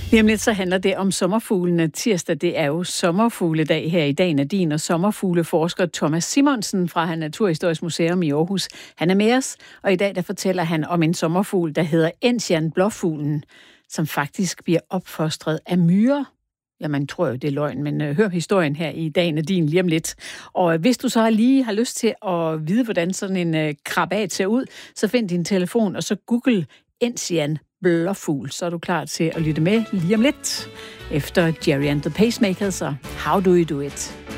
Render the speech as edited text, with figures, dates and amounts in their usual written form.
Lige om lidt så handler det om sommerfuglene. Tirsdag, det er jo sommerfugledag her i Dagen af Din, og sommerfugleforsker Thomas Simonsen fra Naturhistorisk Museum i Aarhus, han er med os, og i dag der fortæller han om en sommerfugl, der hedder Enzian blåfuglen, som faktisk bliver opfostret af myrer. Ja, man tror jo, det er løgn, men hør historien her i Dagen af Din lige om lidt. Og hvis du så lige har lyst til at vide, hvordan sådan en krabat ser ud, så find din telefon, og så google Enzian blåfugl, så er du klar til at lytte med lige om lidt. Efter Jerry and the Pacemakers og How Do You Do It?